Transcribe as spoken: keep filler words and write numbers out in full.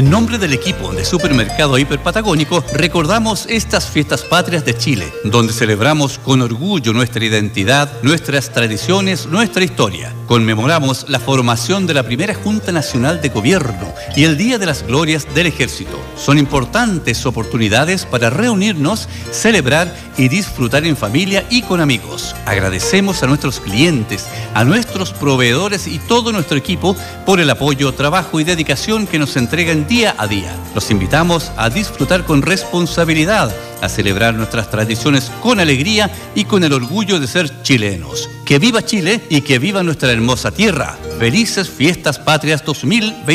En nombre del equipo de Supermercado Hiper Patagónico, recordamos estas fiestas patrias de Chile, donde celebramos con orgullo nuestra identidad, nuestras tradiciones, nuestra historia. Conmemoramos la formación de la primera Junta Nacional de Gobierno y el Día de las Glorias del Ejército. Son importantes oportunidades para reunirnos, celebrar y disfrutar en familia y con amigos. Agradecemos a nuestros clientes, a nuestros proveedores y todo nuestro equipo por el apoyo, trabajo y dedicación que nos entregan día a día. Los invitamos a disfrutar con responsabilidad, a celebrar nuestras tradiciones con alegría y con el orgullo de ser chilenos. ¡Que viva Chile y que viva nuestra hermosa tierra! ¡Felices Fiestas Patrias dos mil veintitrés!